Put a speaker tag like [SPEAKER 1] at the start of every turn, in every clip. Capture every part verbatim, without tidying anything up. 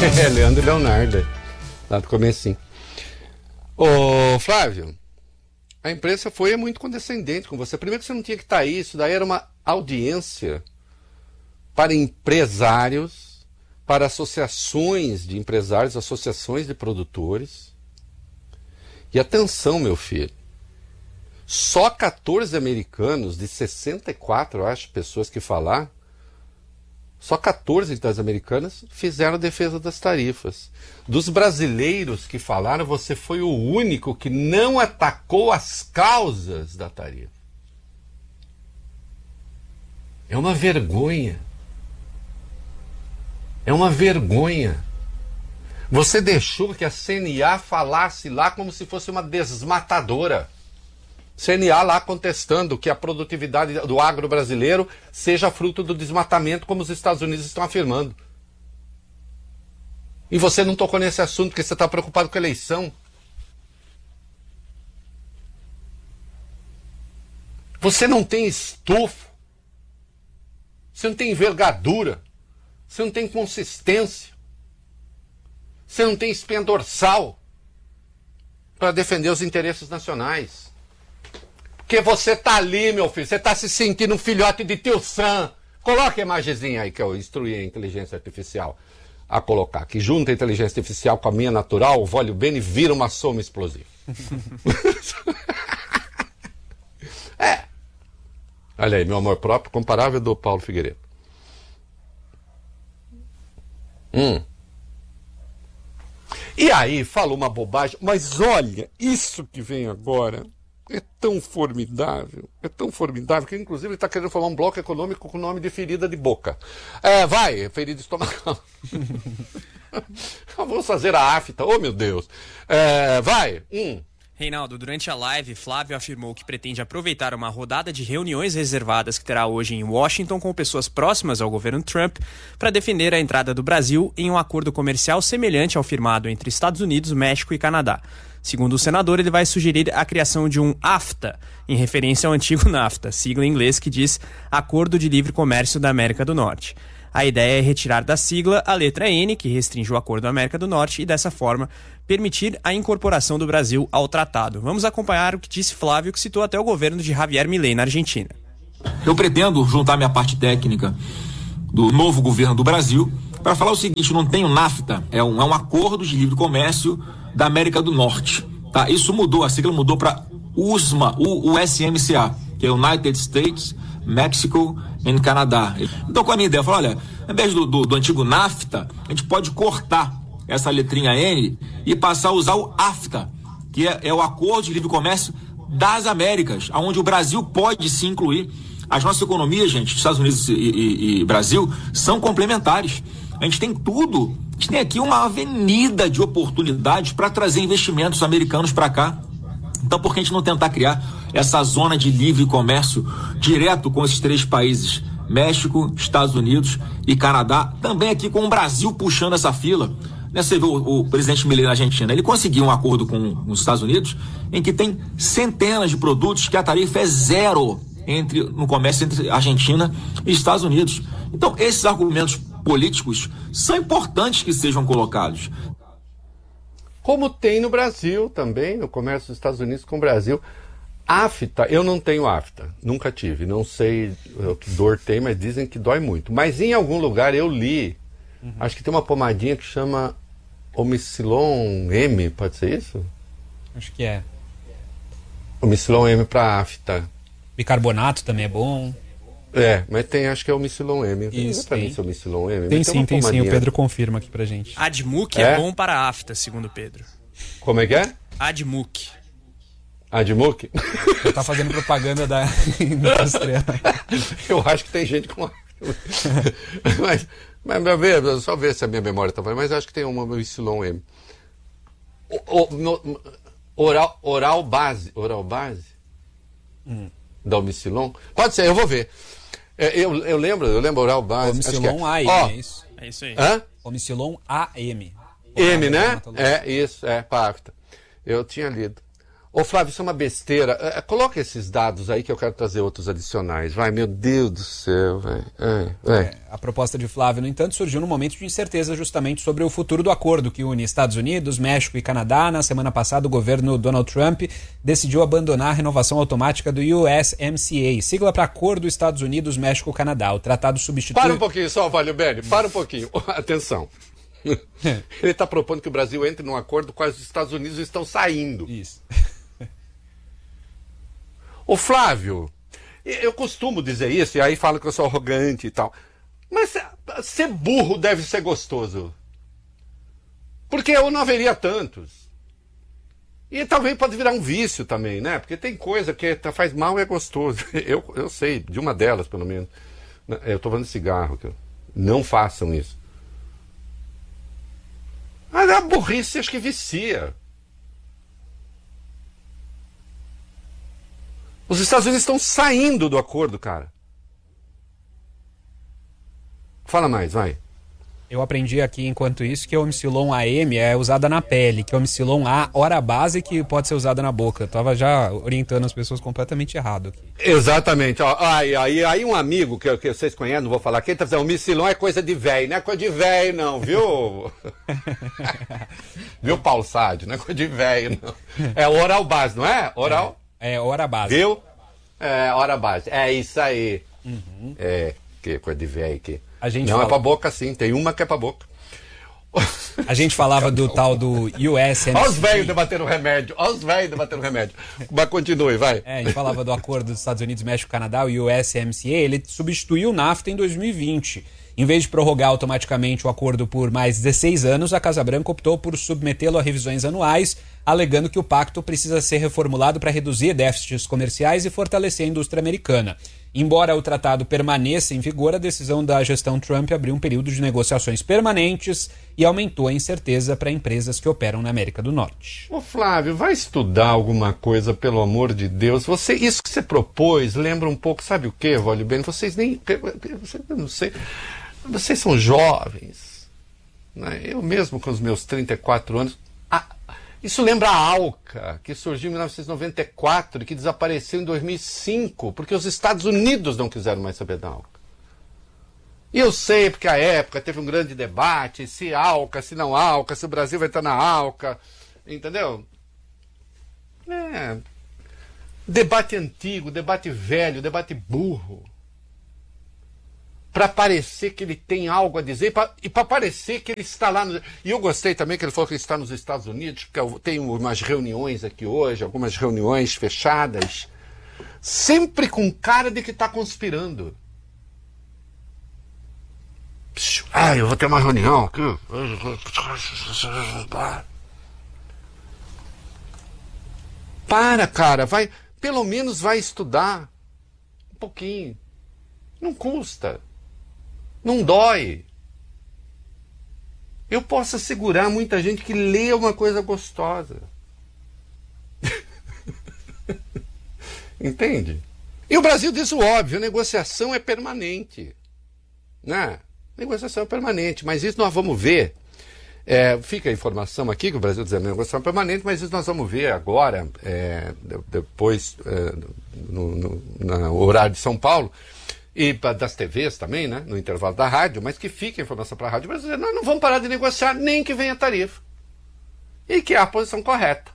[SPEAKER 1] É, Leandro e Leonardo, lá do comecinho. Ô, Flávio, a imprensa foi muito condescendente com você. Primeiro que você não tinha que estar aí, isso daí era uma audiência para empresários, para associações de empresários, associações de produtores. E atenção, meu filho, só quatorze americanos de sessenta e quatro, eu acho, pessoas que falaram, só quatorze das americanas fizeram a defesa das tarifas. Dos brasileiros que falaram, você foi o único que não atacou as causas da tarifa. É uma vergonha. É uma vergonha. Você deixou que a C N A falasse lá como se fosse uma desmatadora. C N A lá contestando que a produtividade do agro brasileiro seja fruto do desmatamento, como os Estados Unidos estão afirmando. E você não tocou nesse assunto porque você está preocupado com a eleição. Você não tem estofo. Você não tem envergadura. Você não tem consistência. Você não tem espinha dorsal para defender os interesses nacionais. Porque você tá ali, meu filho, você tá se sentindo um filhote de tio Sam. Coloca a imagenzinha aí que eu instruí a inteligência artificial a colocar. Que junta a inteligência artificial com a minha natural, o óleo bem e vira uma soma explosiva. É. Olha aí, meu amor próprio, comparável do Paulo Figueiredo. Hum. E aí, falou uma bobagem, mas olha, isso que vem agora é tão formidável, é tão formidável, que inclusive ele está querendo formar um bloco econômico com o nome de ferida de boca. É, vai, ferida estomacal. Vamos fazer a afta, oh meu Deus. É, vai, hum.
[SPEAKER 2] Reinaldo, durante a live, Flávio afirmou que pretende aproveitar uma rodada de reuniões reservadas que terá hoje em Washington com pessoas próximas ao governo Trump para defender a entrada do Brasil em um acordo comercial semelhante ao firmado entre Estados Unidos, México e Canadá. Segundo o senador, ele vai sugerir a criação de um AFTA, em referência ao antigo NAFTA, sigla em inglês que diz Acordo de Livre Comércio da América do Norte. A ideia é retirar da sigla a letra N, que restringe o Acordo da América do Norte, e dessa forma permitir a incorporação do Brasil ao tratado. Vamos acompanhar o que disse Flávio, que citou até o governo de Javier Milei na Argentina.
[SPEAKER 3] Eu pretendo juntar minha parte técnica do novo governo do Brasil para falar o seguinte: não tem o NAFTA, é um, é um acordo de livre comércio da América do Norte. Tá? Isso mudou, a sigla mudou para U S M A, U S M C A, que é United States, Mexico e Canadá. Então, com a minha ideia, eu falei, olha, ao invés do, do, do antigo NAFTA, a gente pode cortar essa letrinha N e passar a usar o AFTA, que é, é o Acordo de Livre Comércio das Américas, onde o Brasil pode se incluir. As nossas economias, gente, Estados Unidos e, e, e Brasil, são complementares. A gente tem tudo. A gente tem aqui uma avenida de oportunidades para trazer investimentos americanos para cá. Então, por que a gente não tentar criar essa zona de livre comércio direto com esses três países? México, Estados Unidos e Canadá. Também aqui com o Brasil puxando essa fila. Você vê o, o presidente Milei na Argentina, ele conseguiu um acordo com os Estados Unidos em que tem centenas de produtos que a tarifa é zero entre, no comércio entre Argentina e Estados Unidos. Então, esses argumentos políticos são importantes que sejam colocados.
[SPEAKER 1] Como tem no Brasil também, no comércio dos Estados Unidos com o Brasil. AFTA, eu não tenho AFTA, nunca tive, não sei que dor tem, mas dizem que dói muito. Mas em algum lugar eu li, uhum. Acho que tem uma pomadinha que chama Omicilon M, pode ser isso?
[SPEAKER 4] Acho que é.
[SPEAKER 1] Omicilon M para AFTA.
[SPEAKER 4] Bicarbonato também é bom.
[SPEAKER 1] É, mas tem, acho que é Omicilon M.
[SPEAKER 4] Isso,
[SPEAKER 1] pra
[SPEAKER 4] tem.
[SPEAKER 1] mim esse Omicilon M.
[SPEAKER 4] Tem sim, tem sim, o Pedro confirma aqui pra gente.
[SPEAKER 2] Admuc
[SPEAKER 1] é?
[SPEAKER 2] é bom para a AFTA, segundo o Pedro.
[SPEAKER 1] Como é que é?
[SPEAKER 2] Admuc.
[SPEAKER 1] Admuc?
[SPEAKER 4] Você tá fazendo propaganda da indústria.
[SPEAKER 1] Eu acho que tem gente com... mas, mas meu ver, só ver se a minha memória tá falando, mas acho que tem uma Omicilon M. O, o, no, oral, oral base. Oral base? Hum. Da Omicilon? Pode ser, eu vou ver. É, eu, eu lembro, eu lembro oral base.
[SPEAKER 4] Omicilon A M,
[SPEAKER 1] é. Oh,
[SPEAKER 4] é isso?
[SPEAKER 2] É isso aí.
[SPEAKER 1] Hã?
[SPEAKER 4] Omicilon A M.
[SPEAKER 1] M, né? É, isso, é, para AFTA. Eu tinha lido. Ô Flávio, isso é uma besteira. É, coloca esses dados aí que eu quero trazer outros adicionais. Vai, meu Deus do céu, vai. É, vai.
[SPEAKER 4] É, a proposta de Flávio, no entanto, surgiu num momento de incerteza justamente sobre o futuro do acordo que une Estados Unidos, México e Canadá. Na semana passada, o governo Donald Trump decidiu abandonar a renovação automática do U S M C A, sigla para Acordo Estados Unidos-México-Canadá. O tratado substitui...
[SPEAKER 1] Para um pouquinho só, Valeu Bene, para um pouquinho. Atenção. Ele está propondo que o Brasil entre num acordo com os Estados Unidos estão saindo.
[SPEAKER 4] Isso.
[SPEAKER 1] Ô Flávio, eu costumo dizer isso, e aí falam que eu sou arrogante e tal. Mas ser burro deve ser gostoso. Porque eu não haveria tantos. E talvez pode virar um vício também, né? Porque tem coisa que faz mal e é gostoso. Eu, eu sei, de uma delas, pelo menos. Eu estou falando de cigarro. Não façam isso. Mas a burrice acho que vicia. Os Estados Unidos estão saindo do acordo, cara. Fala mais, vai.
[SPEAKER 4] Eu aprendi aqui, enquanto isso, que a omicilon A M é usada na pele, que a omicilon A, hora base, que pode ser usada na boca. Eu tava já orientando as pessoas completamente errado aqui.
[SPEAKER 1] Exatamente. Ó, aí, aí, aí um amigo que, que vocês conhecem, não vou falar quem, tá dizendo, omicilon é coisa de velho, não é coisa de velho não, viu? Viu, Paulo Sádio? Não é coisa de velho, não. É oral base, não é? Oral?
[SPEAKER 4] É. É, hora base.
[SPEAKER 1] Viu? É, hora base. É isso aí.
[SPEAKER 4] Uhum.
[SPEAKER 1] É, que coisa de velho aqui.
[SPEAKER 4] A gente
[SPEAKER 1] Não,
[SPEAKER 4] fala...
[SPEAKER 1] é pra boca sim, tem uma que é pra boca.
[SPEAKER 4] A gente falava do tal do U S M C A.
[SPEAKER 1] Olha os velhos debatendo remédio, olha os velhos debatendo remédio. Mas continue, vai.
[SPEAKER 4] É, a gente falava do acordo dos Estados Unidos, México e Canadá, o U S M C A, ele substituiu o NAFTA em dois mil e vinte. Em vez de prorrogar automaticamente o acordo por mais dezesseis anos, a Casa Branca optou por submetê-lo a revisões anuais, alegando que o pacto precisa ser reformulado para reduzir déficits comerciais e fortalecer a indústria americana. Embora o tratado permaneça em vigor, a decisão da gestão Trump abriu um período de negociações permanentes e aumentou a incerteza para empresas que operam na América do Norte.
[SPEAKER 1] Ô Flávio, vai estudar alguma coisa, pelo amor de Deus. Você, isso que você propôs lembra um pouco, sabe o que, Vólio Bene? Vocês nem... Eu não sei... Vocês são jovens, né? Eu mesmo com os meus trinta e quatro anos, ah, isso lembra a ALCA, que surgiu em mil novecentos e noventa e quatro e que desapareceu em dois mil e cinco, porque os Estados Unidos não quiseram mais saber da ALCA. E eu sei, porque à época teve um grande debate, se ALCA, se não ALCA, se o Brasil vai estar na ALCA, entendeu? É, debate antigo, debate velho, debate burro. Para parecer que ele tem algo a dizer pra, e para parecer que ele está lá. No, e eu gostei também que ele falou que ele está nos Estados Unidos, porque eu tenho umas reuniões aqui hoje, algumas reuniões fechadas, sempre com cara de que está conspirando. Ah, eu vou ter uma reunião aqui. Para, cara, vai, pelo menos vai estudar um pouquinho. Não custa. Não dói. Eu posso assegurar muita gente que lê uma coisa gostosa. Entende? E o Brasil diz o óbvio, a negociação é permanente. Né? Negociação é permanente, mas isso nós vamos ver. É, fica a informação aqui que o Brasil diz a negociação é permanente, mas isso nós vamos ver agora, é, depois, é, no, no, no horário de São Paulo, e das T Vs também, né, no intervalo da rádio, mas que fique a informação para a rádio brasileira. Nós não vamos parar de negociar nem que venha a tarifa. E que é a posição correta.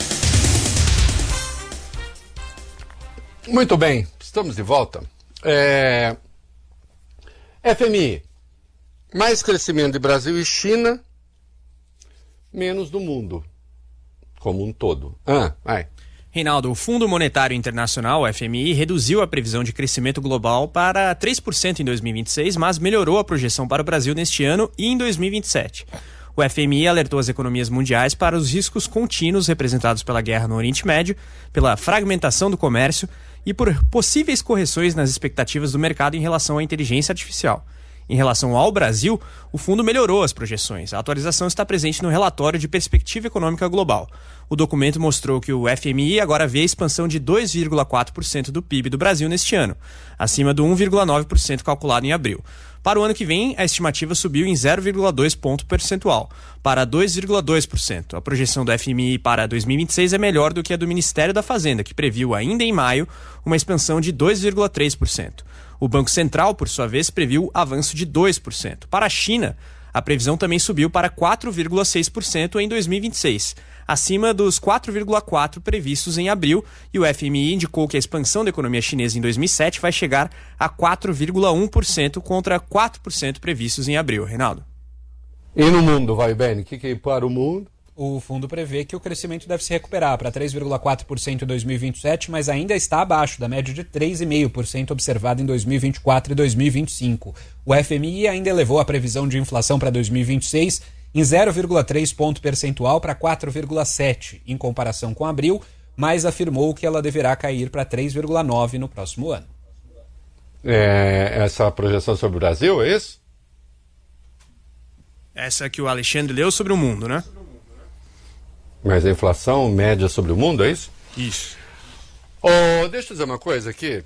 [SPEAKER 1] Muito bem, estamos de volta. É... F M I, mais crescimento de Brasil e China, menos do mundo, como um todo. Ah, vai.
[SPEAKER 2] Reinaldo, o Fundo Monetário Internacional, o F M I, reduziu a previsão de crescimento global para três por cento em dois mil e vinte e seis, mas melhorou a projeção para o Brasil neste ano e em dois mil e vinte e sete. O F M I alertou as economias mundiais para os riscos contínuos representados pela guerra no Oriente Médio, pela fragmentação do comércio e por possíveis correções nas expectativas do mercado em relação à inteligência artificial. Em relação ao Brasil, o fundo melhorou as projeções. A atualização está presente no relatório de perspectiva econômica global. O documento mostrou que o F M I agora vê a expansão de dois vírgula quatro por cento do P I B do Brasil neste ano, acima do um vírgula nove por cento calculado em abril. Para o ano que vem, a estimativa subiu em zero vírgula dois ponto percentual, para dois vírgula dois por cento. A projeção do F M I para dois mil e vinte e seis é melhor do que a do Ministério da Fazenda, que previu ainda em maio uma expansão de dois vírgula três por cento. O Banco Central, por sua vez, previu avanço de dois por cento. Para a China, a previsão também subiu para quatro vírgula seis por cento em dois mil e vinte e seis, acima dos quatro vírgula quatro por cento previstos em abril, e o F M I indicou que a expansão da economia chinesa em dois mil e sete vai chegar a quatro vírgula um por cento contra quatro por cento previstos em abril. Reinaldo.
[SPEAKER 1] E no mundo, vai, Beni? O que, que é para o mundo?
[SPEAKER 4] O fundo prevê que o crescimento deve se recuperar para três vírgula quatro por cento em dois mil e vinte e sete, mas ainda está abaixo da média de três vírgula cinco por cento observada em dois mil e vinte e quatro e dois mil e vinte e cinco. O F M I ainda elevou a previsão de inflação para dois mil e vinte e seis em zero vírgula três ponto percentual para quatro vírgula sete em comparação com abril, mas afirmou que ela deverá cair para três vírgula nove no próximo ano.
[SPEAKER 1] É, essa projeção sobre o Brasil, é isso?
[SPEAKER 2] Essa que o Alexandre leu sobre o mundo, né?
[SPEAKER 1] Mas a inflação média sobre o mundo, é isso?
[SPEAKER 2] Isso.
[SPEAKER 1] Oh, deixa eu dizer uma coisa aqui.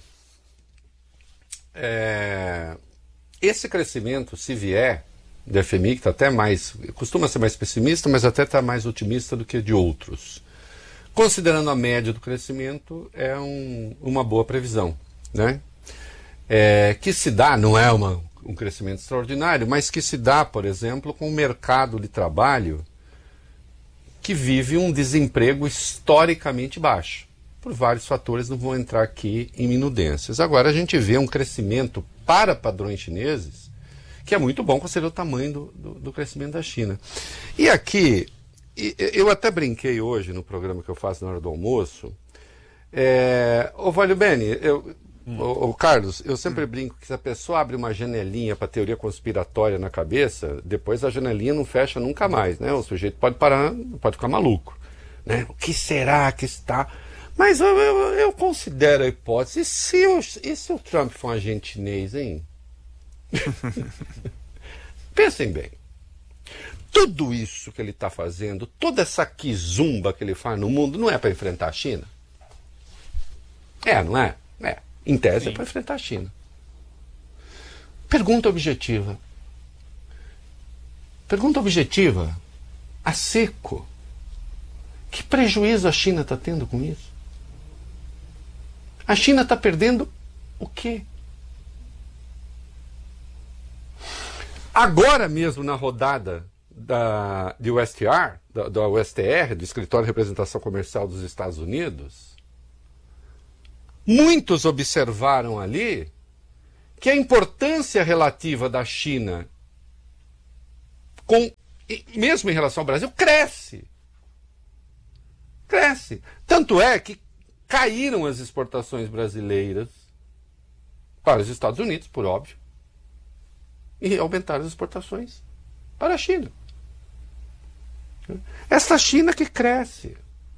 [SPEAKER 1] É, esse crescimento, se vier do F M I, que está até mais, costuma ser mais pessimista, mas até está mais otimista do que de outros. Considerando a média do crescimento, é um, uma boa previsão, né? É, que se dá, não é uma, um crescimento extraordinário, mas que se dá, por exemplo, com o mercado de trabalho que vive um desemprego historicamente baixo. Por vários fatores, não vou entrar aqui em minudências. Agora a gente vê um crescimento para padrões chineses que é muito bom considerando o tamanho do, do, do crescimento da China. E aqui, eu até brinquei hoje no programa que eu faço na hora do almoço. É, ô Valio Beni, eu, hum. ô, ô Carlos, eu sempre hum. brinco que se a pessoa abre uma janelinha para teoria conspiratória na cabeça, depois a janelinha não fecha nunca mais, né? O sujeito pode parar, pode ficar maluco, né? O que será que está... Mas eu, eu, eu considero a hipótese, e se, o, e se o Trump for um agente chinês, hein? Pensem bem. Tudo isso que ele está fazendo, toda essa quizumba que ele faz no mundo, não é para enfrentar a China? É, não é? É. Em tese, sim, é para enfrentar a China. Pergunta objetiva. Pergunta objetiva. A seco. Que prejuízo a China está tendo com isso? A China está perdendo o quê? Agora mesmo, na rodada da, de U S T R, da, da U S T R, do Escritório de Representação Comercial dos Estados Unidos, muitos observaram ali que a importância relativa da China, com, mesmo em relação ao Brasil, cresce. Cresce. Tanto é que caíram as exportações brasileiras para os Estados Unidos, por óbvio, e aumentaram as exportações para a China. Essa China que cresce.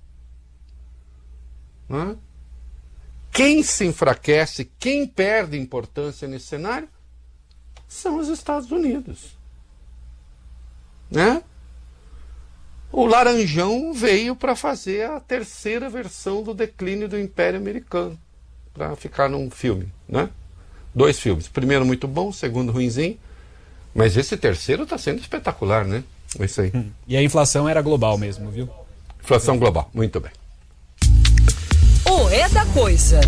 [SPEAKER 1] Não é? Quem se enfraquece, quem perde importância nesse cenário, são os Estados Unidos. Né? O Laranjão veio para fazer a terceira versão do declínio do Império Americano, para ficar num filme, né? Dois filmes. O primeiro muito bom, o segundo ruinzinho, mas esse terceiro está sendo espetacular, né? É isso aí.
[SPEAKER 4] Hum. E a inflação era global mesmo, viu?
[SPEAKER 1] Inflação global, muito bem.
[SPEAKER 5] O É da Coisa.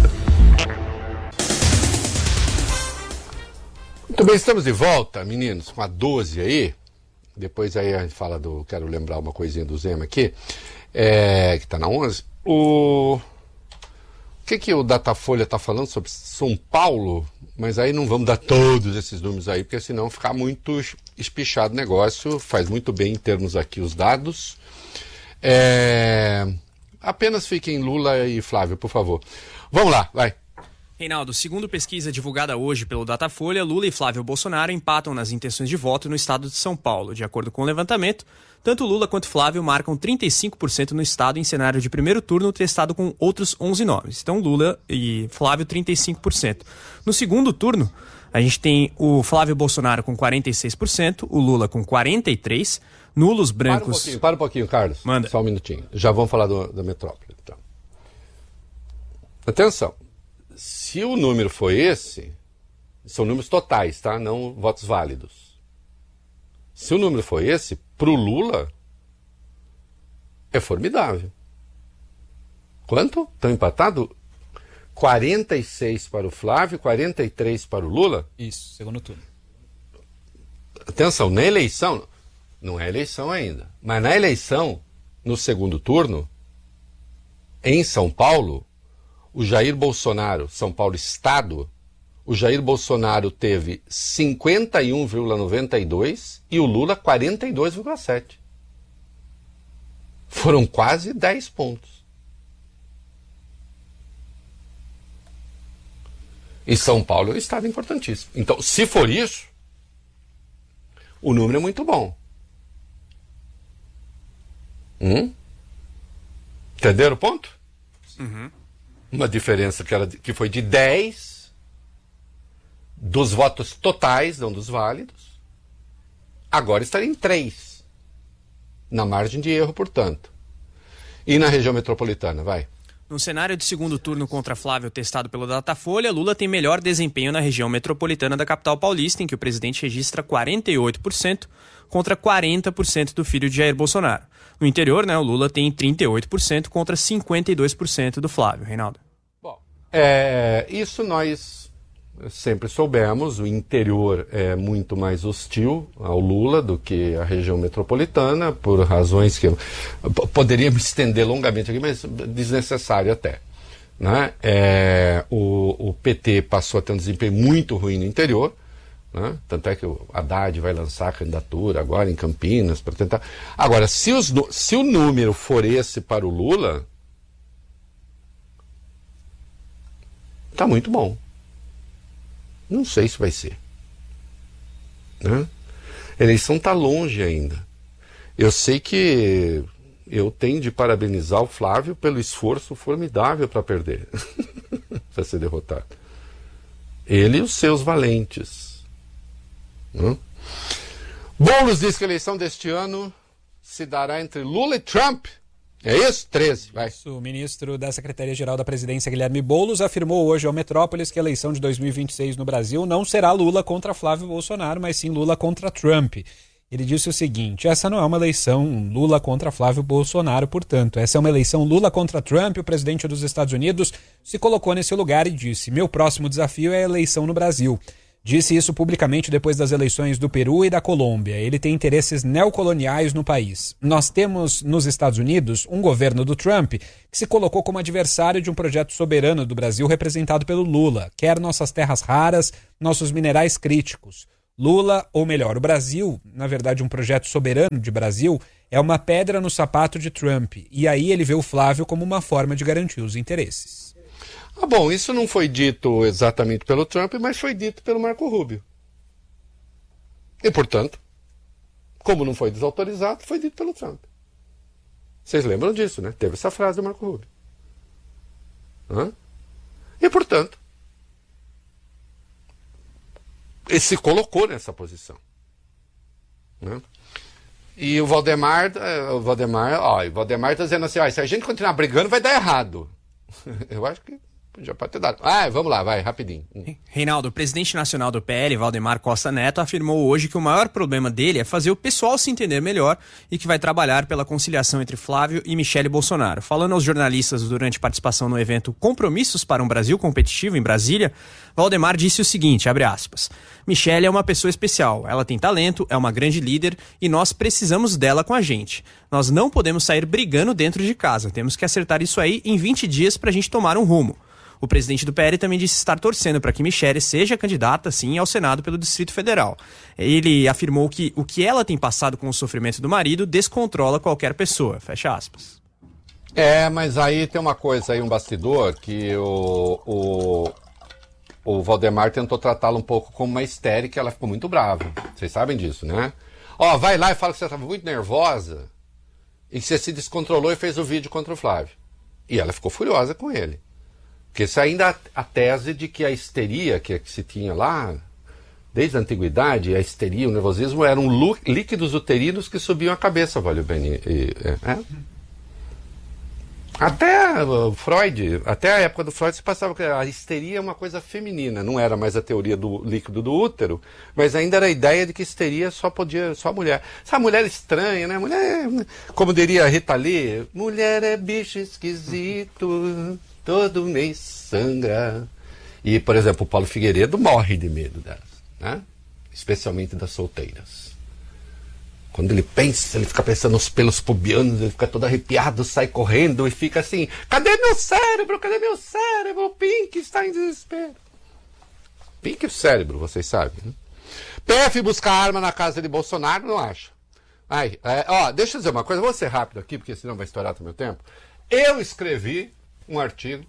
[SPEAKER 1] Muito bem, estamos de volta, meninos, com a doze aí. Depois aí a gente fala do... Quero lembrar uma coisinha do Zema aqui, é, que está na onze. O... o que, que o Datafolha está falando sobre São Paulo? Mas aí não vamos dar todos esses números aí, porque senão ficar muito espichado o negócio. Faz muito bem em termos aqui os dados. É... Apenas fiquem Lula e Flávio, por favor. Vamos lá, vai.
[SPEAKER 2] Reinaldo, segundo pesquisa divulgada hoje pelo Datafolha, Lula e Flávio Bolsonaro empatam nas intenções de voto no estado de São Paulo. De acordo com o levantamento, tanto Lula quanto Flávio marcam trinta e cinco por cento no estado em cenário de primeiro turno, testado com outros onze nomes. Então Lula e Flávio, trinta e cinco por cento. No segundo turno, A gente tem o Flávio Bolsonaro com quarenta e seis por cento, o Lula com quarenta e três por cento, nulos brancos...
[SPEAKER 1] Para um pouquinho, para um pouquinho, Carlos.
[SPEAKER 2] Manda.
[SPEAKER 1] Só um minutinho. Já vamos falar do, da metrópole. Então. Atenção. Se o número foi esse, são números totais, tá? Não votos válidos. Se o número foi esse, pro Lula, é formidável. Quanto? Estão empatados? quarenta e seis para o Flávio, quarenta e três para o Lula?
[SPEAKER 4] Isso, segundo turno.
[SPEAKER 1] Atenção, na eleição, não é eleição ainda, mas na eleição, no segundo turno, em São Paulo, o Jair Bolsonaro, São Paulo Estado, o Jair Bolsonaro teve cinquenta e um vírgula noventa e dois e o Lula quarenta e dois vírgula sete. Foram quase dez pontos. E São Paulo é um estado importantíssimo. Então, se for isso, o número é muito bom. Hum? Entenderam o ponto?
[SPEAKER 2] Uhum.
[SPEAKER 1] Uma diferença que, era, que foi de dez dos votos totais, não dos válidos, agora estaria em três. Na margem de erro, portanto. E na região metropolitana, vai.
[SPEAKER 2] No cenário de segundo turno contra Flávio testado pelo Datafolha, Lula tem melhor desempenho na região metropolitana da capital paulista, em que o presidente registra quarenta e oito por cento contra quarenta por cento do filho de Jair Bolsonaro. No interior, né, o Lula tem trinta e oito por cento contra cinquenta e dois por cento do Flávio. Reinaldo.
[SPEAKER 1] Bom, é, isso nós sempre soubemos. O interior é muito mais hostil ao Lula do que a região metropolitana, por razões que eu poderia me estender longamente aqui, mas desnecessário até. Né? É, o, o P T passou a ter um desempenho muito ruim no interior. Né? Tanto é que o Haddad vai lançar a candidatura agora em Campinas para tentar. Agora, se, os, se o número for esse para o Lula, tá muito bom. Não sei se vai ser. Né? A eleição tá longe ainda. Eu sei que eu tenho de parabenizar o Flávio pelo esforço formidável para perder, para ser derrotado. Ele e os seus valentes. Hum? Boulos diz que a eleição deste ano se dará entre Lula e Trump. É isso? treze, vai.
[SPEAKER 4] Isso, o ministro da Secretaria-Geral da Presidência, Guilherme Boulos, afirmou hoje ao Metrópolis que a eleição de dois mil e vinte e seis no Brasil não será Lula contra Flávio Bolsonaro, mas sim Lula contra Trump. Ele disse o seguinte: essa não é uma eleição Lula contra Flávio Bolsonaro, portanto. Essa é uma eleição Lula contra Trump. O presidente dos Estados Unidos se colocou nesse lugar e disse: meu próximo desafio é a eleição no Brasil. Disse isso publicamente depois das eleições do Peru e da Colômbia. Ele tem interesses neocoloniais no país. Nós temos nos Estados Unidos um governo do Trump que se colocou como adversário de um projeto soberano do Brasil representado pelo Lula. Quer nossas terras raras, nossos minerais críticos. Lula, ou melhor, o Brasil, na verdade um projeto soberano de Brasil, é uma pedra no sapato de Trump. E aí ele vê o Flávio como uma forma de garantir os interesses.
[SPEAKER 1] Ah, bom, isso não foi dito exatamente pelo Trump, mas foi dito pelo Marco Rubio. E, portanto, como não foi desautorizado, foi dito pelo Trump. Vocês lembram disso, né? Teve essa frase do Marco Rubio. Hã? E, portanto, ele se colocou nessa posição. Né? E o Valdemar, o Valdemar, ó, o Valdemar está dizendo assim, ó, se a gente continuar brigando vai dar errado. Eu acho que já pode ter dado. Ah, vamos lá, vai, rapidinho.
[SPEAKER 2] Reinaldo, o presidente nacional do P L, Valdemar Costa Neto, afirmou hoje que o maior problema dele é fazer o pessoal se entender melhor e que vai trabalhar pela conciliação entre Flávio e Michele Bolsonaro. Falando aos jornalistas durante participação no evento Compromissos para um Brasil Competitivo em Brasília, Valdemar disse o seguinte, abre aspas, Michele é uma pessoa especial, ela tem talento, é uma grande líder e nós precisamos dela com a gente. Nós não podemos sair brigando dentro de casa, temos que acertar isso aí em vinte dias para a gente tomar um rumo. O presidente do P L também disse estar torcendo para que Michele seja candidata, sim, ao Senado pelo Distrito Federal. Ele afirmou que o que ela tem passado com o sofrimento do marido descontrola qualquer pessoa. Fecha aspas.
[SPEAKER 1] É, mas aí tem uma coisa aí, um bastidor, que o, o, o Valdemar tentou tratá-la um pouco como uma histérica e ela ficou muito brava. Vocês sabem disso, né? Ó, vai lá e fala que você estava muito nervosa e que você se descontrolou e fez o vídeo contra o Flávio. E ela ficou furiosa com ele. Porque isso ainda a tese de que a histeria que, que se tinha lá, desde a antiguidade, a histeria, o nervosismo eram líquidos uterinos que subiam a cabeça, valeu bem. E, é. Até uh, Freud, até a época do Freud se passava que a histeria é uma coisa feminina, não era mais a teoria do líquido do útero, mas ainda era a ideia de que histeria só podia, só mulher. Essa mulher estranha, né? Mulher, como diria a Rita Lee, mulher é bicho esquisito, todo mês sangra. E, por exemplo, o Paulo Figueiredo morre de medo delas, né? Especialmente das solteiras. Quando ele pensa, ele fica pensando nos pelos pubianos, ele fica todo arrepiado, sai correndo e fica assim, cadê meu cérebro? Cadê meu cérebro? O Pink está em desespero. Pink é o cérebro, vocês sabem, né? P F buscar arma na casa de Bolsonaro, não acha? Ai, é, ó, deixa eu dizer uma coisa, vou ser rápido aqui, porque senão vai estourar o meu tempo. Eu escrevi um artigo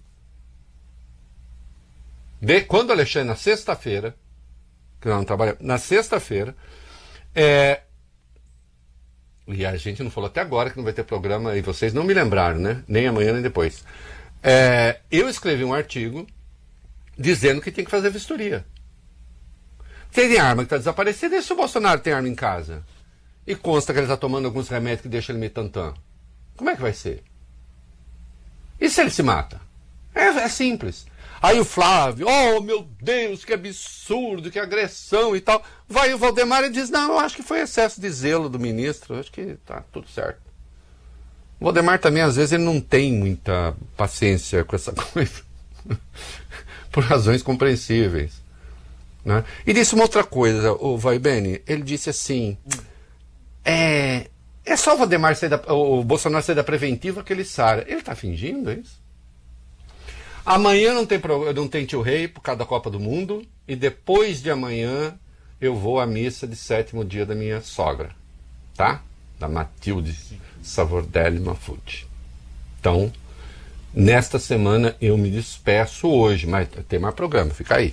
[SPEAKER 1] de quando Alexandre, na sexta-feira, que nós não trabalhamos, na sexta-feira, é... E a gente não falou até agora que não vai ter programa, e vocês não me lembraram, né? Nem amanhã, nem depois. É, eu escrevi um artigo dizendo que tem que fazer vistoria. Tem arma que está desaparecida, e se o Bolsonaro tem arma em casa? E consta que ele está tomando alguns remédios que deixam ele meio tantã. Como é que vai ser? E se ele se mata? É, é simples. Aí o Flávio, oh meu Deus, que absurdo, que agressão e tal. Vai o Valdemar e diz, não, eu acho que foi excesso de zelo do ministro, eu acho que tá tudo certo. O Valdemar também, às vezes, ele não tem muita paciência com essa coisa, por razões compreensíveis, né? E disse uma outra coisa, o Vai Bene, ele disse assim, é, é só o Valdemar sair da, o Bolsonaro sair da preventiva que ele sara. Ele tá fingindo isso? Amanhã não tem, não tem tio Rei por causa da Copa do Mundo. E depois de amanhã eu vou à missa de sétimo dia da minha sogra. Tá? Da Matilde Savordelli Mafucci. Então, nesta semana eu me despeço hoje. Mas tem mais programa, fica aí.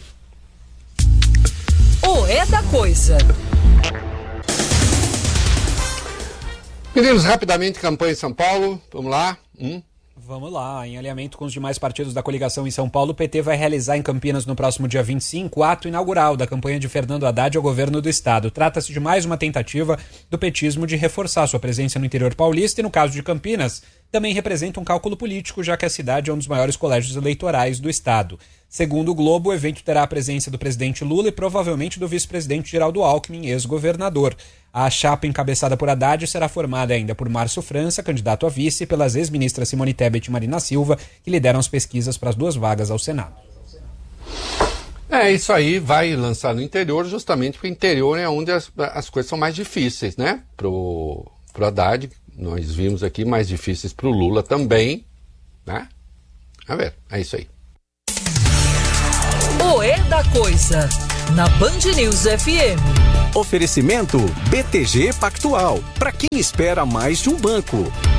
[SPEAKER 5] O É da Coisa.
[SPEAKER 1] Meninos, rapidamente, campanha em São Paulo. Vamos lá. Hum.
[SPEAKER 4] Vamos lá, em alinhamento com os demais partidos da coligação em São Paulo, o P T vai realizar em Campinas no próximo dia vinte e cinco o ato inaugural da campanha de Fernando Haddad ao governo do estado. Trata-se de mais uma tentativa do petismo de reforçar sua presença no interior paulista e, no caso de Campinas, também representa um cálculo político, já que a cidade é um dos maiores colégios eleitorais do estado. Segundo o Globo, o evento terá a presença do presidente Lula e provavelmente do vice-presidente Geraldo Alckmin, ex-governador. A chapa encabeçada por Haddad será formada ainda por Márcio França, candidato a vice, e pelas ex-ministras Simone Tebet e Marina Silva, que lideram as pesquisas para as duas vagas ao Senado.
[SPEAKER 1] É, isso aí vai lançar no interior, justamente porque o interior é onde as, as coisas são mais difíceis, né? Pro, pro Haddad, nós vimos aqui, mais difíceis pro Lula também, né? A ver, é isso aí.
[SPEAKER 5] O É da Coisa, na Band News F M.
[SPEAKER 6] Oferecimento B T G Pactual, para quem espera mais de um banco.